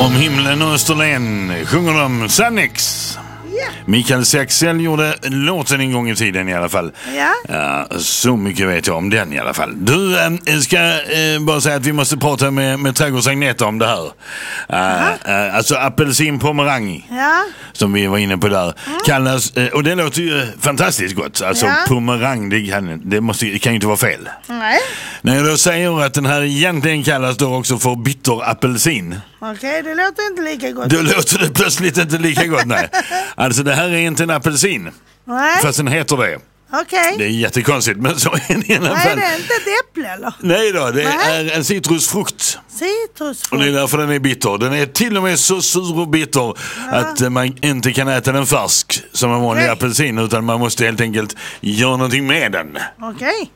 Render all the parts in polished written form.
Om himlen och Österlen sjunger de Sannex. Yeah. Mikael Sexel gjorde låten en gång i tiden i alla fall. Ja. Så mycket vet jag om den i alla fall. Du ska bara säga att vi måste prata med trädgårdsagneta om det här. Alltså apelsin-pomerang. Ja. Som vi var inne på där. Kallas, och det låter ju fantastiskt gott. Alltså pomerang, det kan ju inte vara fel. Nej. När jag då säger att den här egentligen kallas då också för bitterapelsin. Okej, det låter inte lika gott. Då låter det plötsligt inte lika gott, nej. Alltså det här är inte en apelsin. Nej. Fast den heter det. Okej. Det är jättekonstigt, men så är det i alla fall. Nej, det är inte ett äpple eller? Nej då, det är en citrusfrukt. Citrusfrukt. Och det är därför den är bitter. Den är till och med så sur och bitter att man inte kan äta den färsk som en vanlig apelsin, utan man måste helt enkelt göra någonting med den. Okej.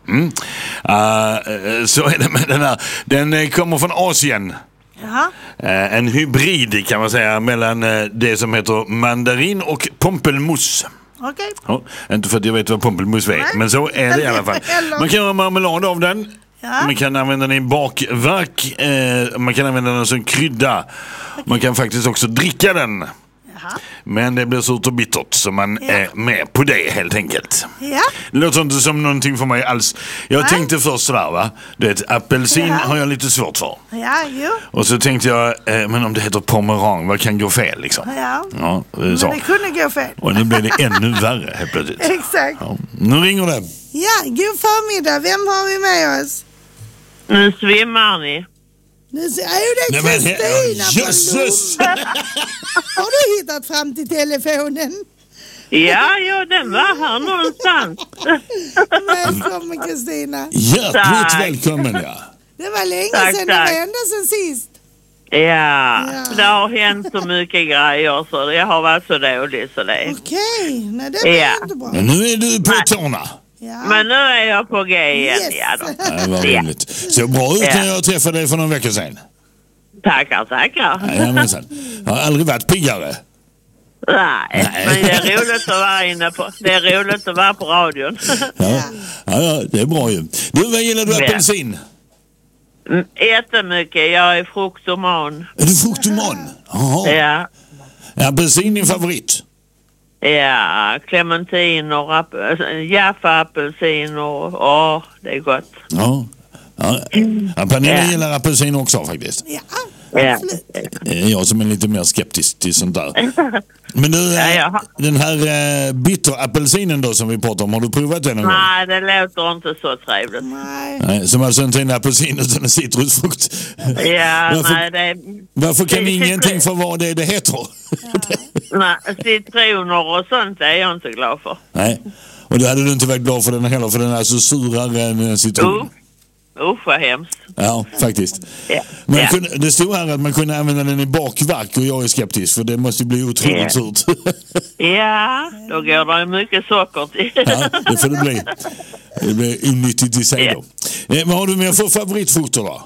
Så är det med den här. Den kommer från Asien. Jaha. En hybrid kan man säga mellan det som heter mandarin och pompelmousse. Okej. Ja, inte för att jag vet vad pompelmousse är, men så är det i alla fall. Man kan göra marmelad av den. Ja. Man kan använda den i bakverk. Man kan använda den som krydda. Man kan faktiskt också dricka den. Jaha. Men det blir surt och bittert, så man är med på det helt enkelt. Ja. Det låter inte som någonting för mig alls. Jag tänkte först sådär, va? Du vet, apelsin har jag lite svårt för. Ja, jo. Och så tänkte jag, men om det heter pomerang, vad kan gå fel liksom? Ja. Ja, så. Men det kunde gå fel. Och nu blir det ännu värre helt plötsligt. Exakt. Ja. Nu ringer det. Ja, god förmiddag. Vem har vi med oss? Nu svimmar ni. Nu ser jag det är Kristina. Jösses! Har du hittat fram till telefonen? Ja, den var här någonstans. Välkommen Kristina. Hjärtligt välkommen, ja. Det var länge Tack, sedan, det tack. var ända sedan sist. Ja, det har hänt så mycket grejer så det har varit så dåligt så det. Okej, nej det var inte bra. Men nu är du på tårna. Ja. Men nu är jag på G igen. Yes. Ja, då. Det var roligt. Så bra ut när jag träffade dig för någon vecka sedan. Tackar. Jajamensan. Jag har aldrig varit piggare. Nej, men det är roligt att vara inne på. Det är roligt att vara på radion. Ja, det är bra ju. Du, vad gillar du apelsin? Jättemycket. Jag är fruktoman. Är du fruktoman? Jaha. Ja. Är apelsin din favorit? Ja, clementiner, Jaffa apelsiner. Det är gott. Ja. Pernilla gillar apelsin också faktiskt. Ja, Ja. absolut. Jag som är lite mer skeptisk till sånt där. Men du, den här bitterapelsinen då som vi pratar om, har du provat den någon gång? Nej, det låter inte så trevligt. Nej. Som alltså inte är en apelsin utan en citrusfrukt. Ja, nej, det... Varför kan ingenting få vara det heter? Nej, citroner och sånt är jag inte glad för. Nej, och det hade du inte varit glad för den heller, för den är så surare än en citron. Vad hemskt. Ja, faktiskt. Ja. Men det stod här att man kunde använda den i bakverk och jag är skeptisk för det måste bli otroligt surt. Ja, då går det mycket socker till. Ja, det får det bli. Det blir onyttigt i sig då. Vad har du mer för favoritfrukter då?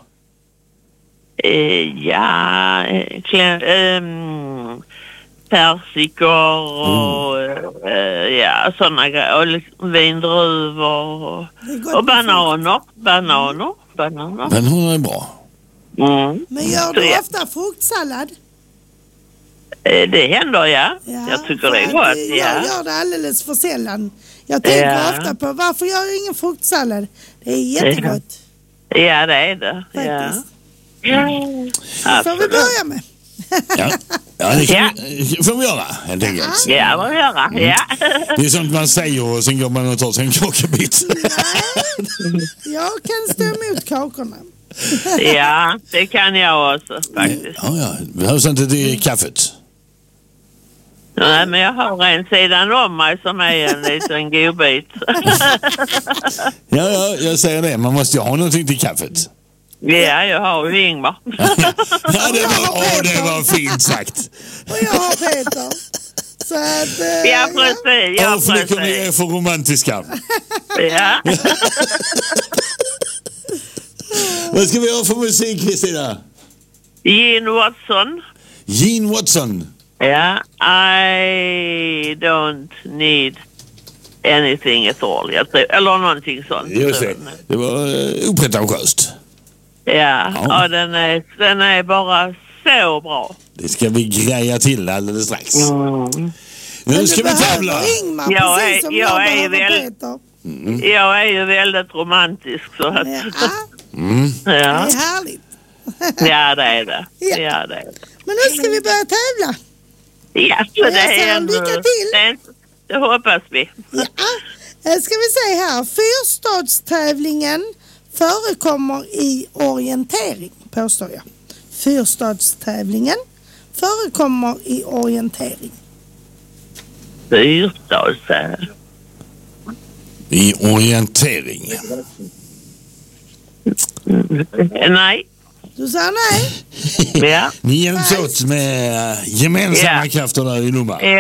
Persikor och sådana grejer. Och liksom vindruvor och bananer. Bananer är bra. Men gör du ofta fruktsallad? Det händer, jag tycker det är gott. Jag gör det alldeles för sällan. Jag tänker ofta på varför gör jag ingen fruktsallad? Det är jättegott. Ja, det är det. Faktiskt. Ja. Får vi börja med? Ja, det får vi göra helt enkelt. Ja, vad göra? Ja. Det är sånt man säger och sen går man och tar sig en kakebit. Nej, jag kan stå emot kakorna. Ja, det kan jag också faktiskt. Ja, det behövs inte till kaffet. Nej, men jag har en sidan om mig som är en liten godbit. Ja, jag säger det. Man måste ju ha någonting till kaffet. Ja, jag har ju Ingmar. Det var fint sagt. Och jag har Peter. Så att... Ja, precis. Flickorna är för romantiska. Ja. Vad ska vi ha för musik, Kristina? Gene Watson. Gene Watson. Ja, I don't need anything at all. Eller någonting sånt. Just det. Det var opretentiöst. Ja, den är bara så bra. Det ska vi greja till alldeles strax. Nu ska vi tävla. Ingmar, Jag precis som är behöver Peter. Jag är ju väldigt romantisk så att... Ja, Ja, det är härligt. ja det är det. Ja. Ja, det är det. Men nu ska vi börja tävla. Ja, så Jag det säger är lycka till. Det hoppas vi. Ja. Ska vi se här. Fyrstadstävlingen förekommer i orientering, påstår jag. Fyrstadstävlingen förekommer i orientering. Fyrstadstävling. I orientering. Nej. Du sa nej? Ja. Ni hjälps åt med gemensamma krafter där i Lomma.